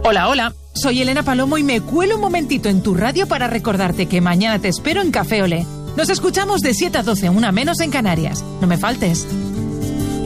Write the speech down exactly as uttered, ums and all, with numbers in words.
Hola, hola, soy Elena Palomo y me cuelo un momentito en tu radio para recordarte que mañana te espero en Café Olé. Nos escuchamos de siete a doce, una menos en Canarias. No me faltes.